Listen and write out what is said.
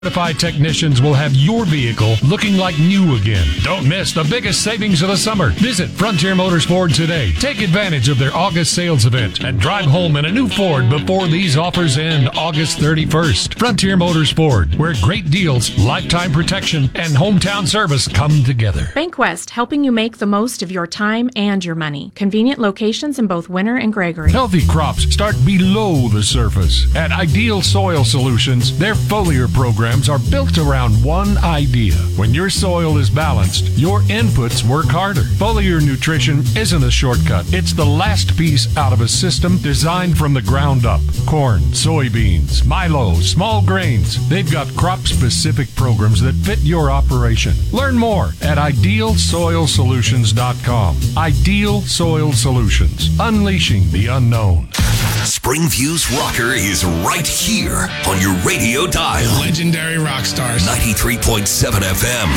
Certified technicians will have your vehicle looking like new again. Don't miss the biggest savings of the summer. Visit Frontier Motors Ford today. Take advantage of their August sales event and drive home in a new Ford before these offers end August 31st. Frontier Motors Ford, where great deals, lifetime protection, and hometown service come together. BankWest, helping you make the most of your time and your money. Convenient locations in both Winter and Gregory. Healthy crops start below the surface. At Ideal Soil Solutions, their foliar programs are built around one idea. When your soil is balanced, your inputs work harder. Foliar nutrition isn't a shortcut. It's the last piece out of a system designed from the ground up. Corn, soybeans, milo, small grains. They've got crop-specific programs that fit your operation. Learn more at idealsoilsolutions.com. Ideal Soil Solutions, unleashing the unknown. Springview's Rocker is right here on your radio dial. Legendary rock stars. 93.7 FM.